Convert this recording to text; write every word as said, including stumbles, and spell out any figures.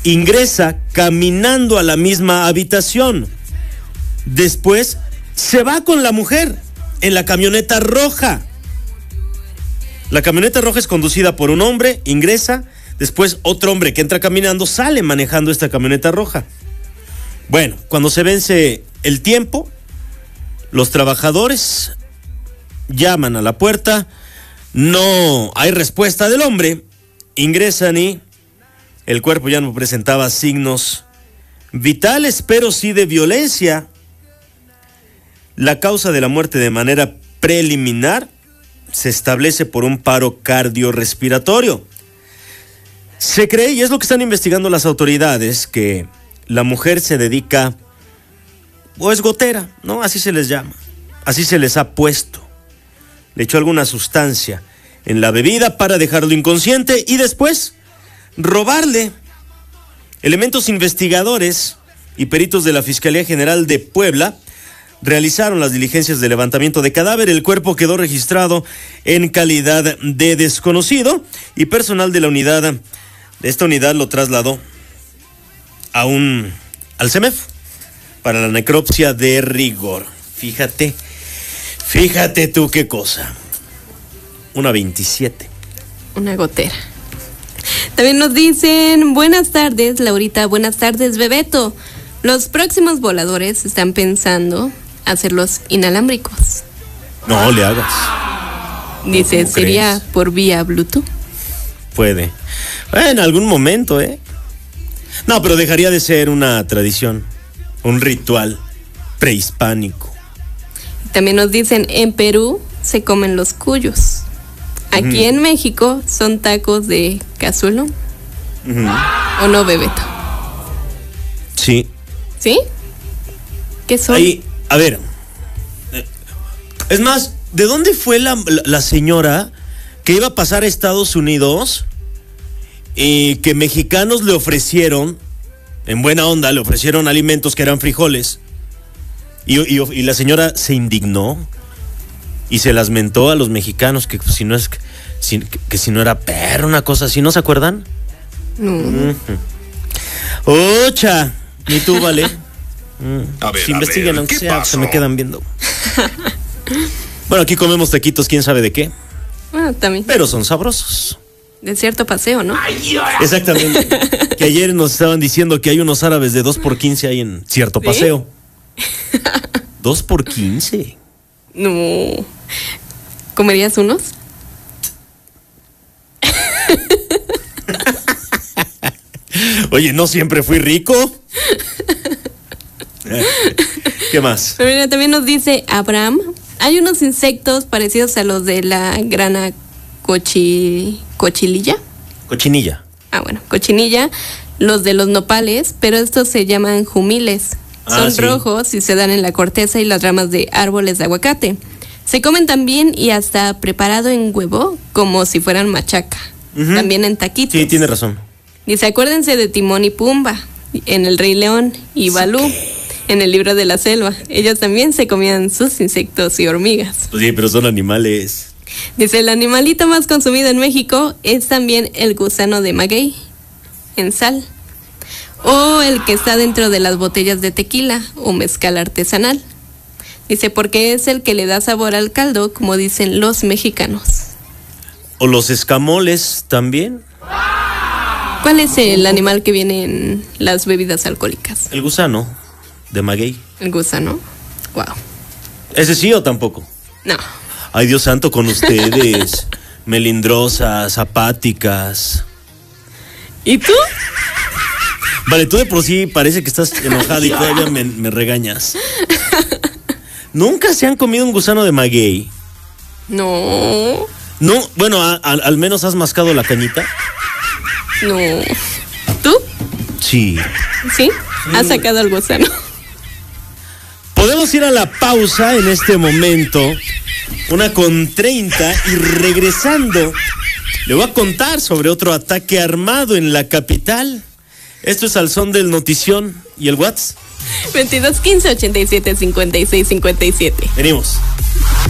ingresa caminando a la misma habitación. Después se va con la mujer en la camioneta roja. La camioneta roja es conducida por un hombre, ingresa, después otro hombre que entra caminando sale manejando esta camioneta roja. Bueno, cuando se vence el tiempo, los trabajadores llaman a la puerta, no hay respuesta del hombre, ingresan y el cuerpo ya no presentaba signos vitales, pero sí de violencia. La causa de la muerte de manera preliminar se establece por un paro cardiorrespiratorio. Se cree, y es lo que están investigando las autoridades, que la mujer se dedica, o es gotera, ¿no? Así se les llama, así se les ha puesto. Le echó alguna sustancia en la bebida para dejarlo inconsciente y después robarle. Elementos investigadores y peritos de la Fiscalía General de Puebla realizaron las diligencias de levantamiento de cadáver. El cuerpo quedó registrado en calidad de desconocido y personal de la unidad, de esta unidad lo trasladó a un, al C E M E F para la necropsia de rigor. Fíjate, fíjate tú qué cosa. Una veintisiete. Una gotera. También nos dicen, buenas tardes, Laurita, buenas tardes, Bebeto. Los próximos voladores están pensando hacerlos inalámbricos. No le hagas. Dice, ¿sería crees? por vía Bluetooth? Puede. Bueno, en algún momento, ¿eh? No, pero dejaría de ser una tradición, un ritual prehispánico. También nos dicen, en Perú se comen los cuyos. Aquí uh-huh. en México son tacos de cazuelo. Uh-huh. ¿O no, Bebeto? Sí. ¿Sí? ¿Qué son? Ahí, a ver. Es más, ¿de dónde fue la, la, la señora que iba a pasar a Estados Unidos y que mexicanos le ofrecieron, en buena onda, le ofrecieron alimentos que eran frijoles? Y, y, y la señora se indignó y se las mentó a los mexicanos que si no es si, que, que si no era perro, una cosa así, ¿no se acuerdan? No. Uh-huh. Ocha, ni tú, vale. Mm. A ver, si investiguen, aunque sea, pasó? Se me quedan viendo. Bueno, aquí comemos taquitos, quién sabe de qué. Ah, también. Pero son sabrosos. De cierto paseo, ¿no? Exactamente. Que ayer nos estaban diciendo que hay unos árabes de dos por quince ahí en cierto ¿Sí? paseo. dos por quince. No. ¿Comerías unos? Oye, ¿no siempre fui rico? ¿Qué más? Pero mira, también nos dice Abraham, hay unos insectos parecidos a los de la grana cochi, cochililla. Cochinilla. Ah, bueno, cochinilla, los de los nopales, pero estos se llaman jumiles. Ah, Son sí. rojos y se dan en la corteza y las ramas de árboles de aguacate. Se comen también y hasta preparado en huevo, como si fueran machaca. Uh-huh. También en taquitos. Sí, tiene razón. Dice, acuérdense de Timón y Pumba, en El Rey León, y Balú, ¿qué? En el libro de la selva. Ellos también se comían sus insectos y hormigas. Pues sí, pero son animales. Dice, el animalito más consumido en México es también el gusano de maguey, en sal. O el que está dentro de las botellas de tequila o mezcal artesanal. Dice, porque es el que le da sabor al caldo, como dicen los mexicanos. ¿O los escamoles también? ¿Cuál es el animal que viene en las bebidas alcohólicas? El gusano de maguey. ¿El gusano? Wow. ¿Ese sí o tampoco? No. Ay, Dios santo, con ustedes. Melindrosas, apáticas. ¿Y tú? Vale, tú de por sí parece que estás enojada y todavía me, me regañas. ¿Nunca se han comido un gusano de maguey? No. No, bueno, a, a, al menos has mascado la cañita. No. ¿Tú? Sí. ¿Sí? ¿Has sacado al gusano? Podemos ir a la pausa en este momento. Una con treinta y regresando le voy a contar sobre otro ataque armado en la capital. Esto es Al Son del Notición. ¿Y el WhatsApp? veintidós quince ochenta y siete cincuenta y seis cincuenta y siete. Venimos.